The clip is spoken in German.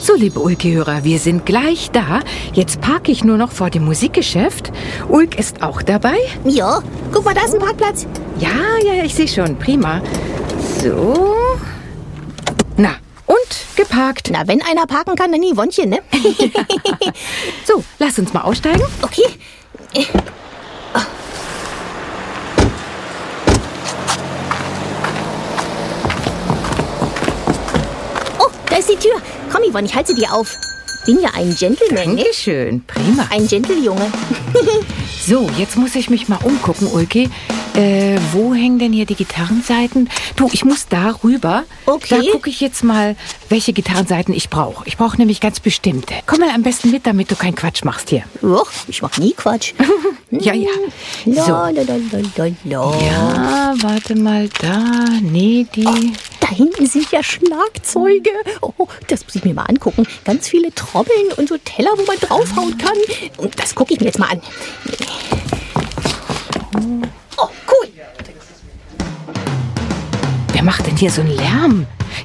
So, liebe Ulke-Hörer, wir sind gleich da. Jetzt parke ich nur noch vor dem Musikgeschäft. Ulk ist auch dabei. Ja, guck mal, da ist ein Parkplatz. Ja, ich sehe schon. Prima. So. Na, und geparkt. Na, wenn einer parken kann, dann Yvonnchen, ne? So, lass uns mal aussteigen. Okay. Oh, da ist die Tür. Komm, Yvonne, ich halte sie dir auf. Bin ja ein Gentleman, ne? Dankeschön. Prima. Ein Gentle-Junge. So, jetzt muss ich mich mal umgucken, Ulki. Wo hängen denn hier die Gitarrenseiten? Du, ich muss da rüber. Okay. Da gucke ich jetzt mal, welche Gitarrenseiten ich brauche. Ich brauche nämlich ganz bestimmte. Komm mal am besten mit, damit du keinen Quatsch machst hier. Och, ich mach nie Quatsch. Ja. La, So. la, la, la, la. Ja, warte mal, da. Nee, die... Da hinten sind ja Schlagzeuge. Oh, das muss ich mir mal angucken. Ganz viele Trommeln und so Teller, wo man draufhauen kann. Und das gucke ich mir jetzt mal an. Oh, cool. Wer macht denn hier so einen Lärm?